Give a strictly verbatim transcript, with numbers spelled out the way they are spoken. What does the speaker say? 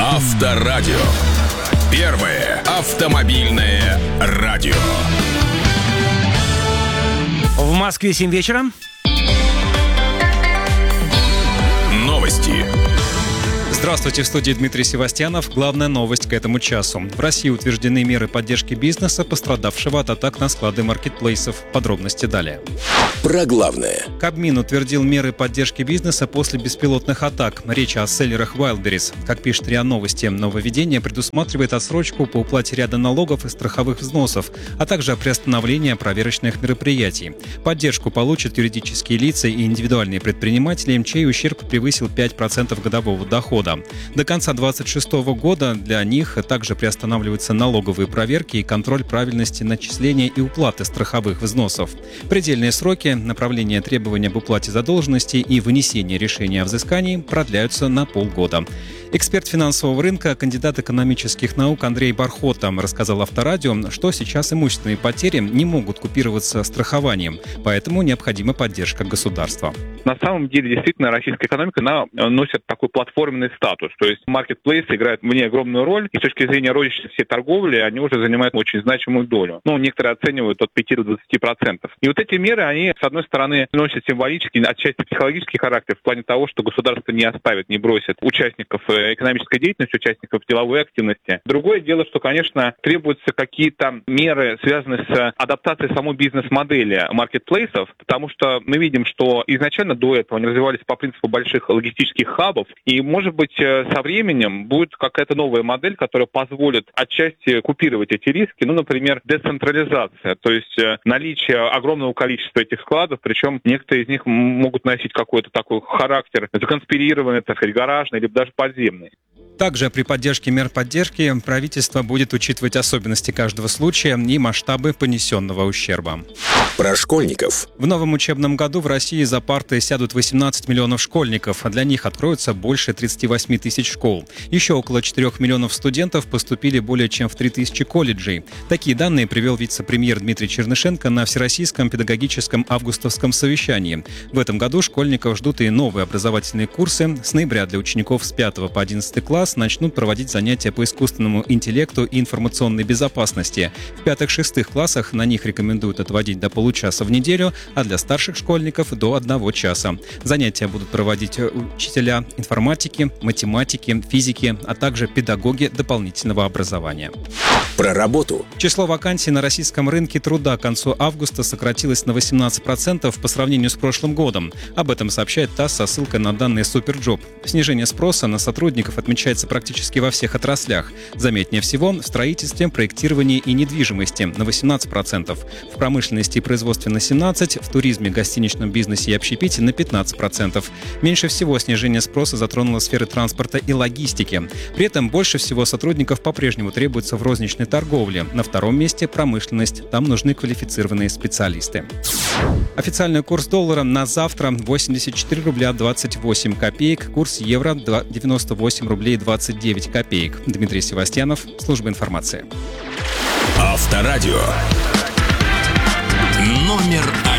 Авторадио. Первое автомобильное радио. В Москве семь вечера. Новости. Здравствуйте, в студии Дмитрий Севастьянов. Главная новость к этому часу. В России утверждены меры поддержки бизнеса, пострадавшего от атак на склады маркетплейсов. Подробности далее. Про главное. Кабмин утвердил меры поддержки бизнеса после беспилотных атак. Речь о селлерах Wildberries. Как пишет РИА Новости, нововведение предусматривает отсрочку по уплате ряда налогов и страховых взносов, а также приостановление проверочных мероприятий. Поддержку получат юридические лица и индивидуальные предприниматели, чей ущерб превысил пять процентов годового дохода. До конца две тысячи двадцать шестого года для них также приостанавливаются налоговые проверки и контроль правильности начисления и уплаты страховых взносов. Предельные сроки направления требований об уплате задолженности и вынесения решения о взыскании продляются на полгода. Эксперт финансового рынка, кандидат экономических наук Андрей Бархота рассказал Авторадио, что сейчас имущественные потери не могут купироваться страхованием, поэтому необходима поддержка государства. На самом деле, действительно, российская экономика она носит такой платформенный статус. То есть маркетплейсы играют в ней огромную роль, и с точки зрения розничной всей торговли они уже занимают очень значимую долю. Ну, некоторые оценивают от пяти до двадцати процентов. И вот эти меры, они, с одной стороны, носят символический, отчасти психологический характер в плане того, что государство не оставит, не бросит участников экономической деятельности, участников деловой активности. Другое дело, что, конечно, требуются какие-то меры, связанные с адаптацией самой бизнес-модели маркетплейсов, потому что мы видим, что изначально до этого они развивались по принципу больших логистических хабов, и, может быть, со временем будет какая-то новая модель, которая позволит отчасти купировать эти риски, ну, например, децентрализация, то есть наличие огромного количества этих складов, причем некоторые из них могут носить какой-то такой характер законспирированный, так сказать, гаражный, либо даже подземный. Также при поддержке мер поддержки правительство будет учитывать особенности каждого случая и масштабы понесенного ущерба. Про школьников. В новом учебном году в России за парты сядут восемнадцать миллионов школьников, а для них откроются больше тридцать восемь тысяч школ. Еще около четырёх миллионов студентов поступили более чем в три тысячи колледжей. Такие данные привел вице-премьер Дмитрий Чернышенко на Всероссийском педагогическом августовском совещании. В этом году школьников ждут и новые образовательные курсы. С ноября для учеников с пятого по одиннадцатый класс начнут проводить занятия по искусственному интеллекту и информационной безопасности. В пятых-шестых классах на них рекомендуют отводить до получаса в неделю, а для старших школьников до одного часа. Занятия будут проводить учителя информатики, математики, физики, а также педагоги дополнительного образования. Про работу. Число вакансий на российском рынке труда к концу августа сократилось на восемнадцать процентов по сравнению с прошлым годом. Об этом сообщает ТАСС со ссылкой на данные Суперджоп. Снижение спроса на сотрудников отмечается практически во всех отраслях. Заметнее всего в строительстве, проектировании и недвижимости на восемнадцать процентов, в промышленности и производстве на семнадцать процентов, в туризме, гостиничном бизнесе и общепите на пятнадцать процентов. Меньше всего снижение спроса затронуло сферы транспорта и логистики. При этом больше всего сотрудников по-прежнему требуется в розничной торговле. На втором месте промышленность. Там нужны квалифицированные специалисты. Официальный курс доллара на завтра восемьдесят четыре рубля двадцать восемь копеек. Курс евро девяносто восемь рублей двадцать девять копеек. Дмитрий Севастьянов, служба информации. Авторадио. Номер один.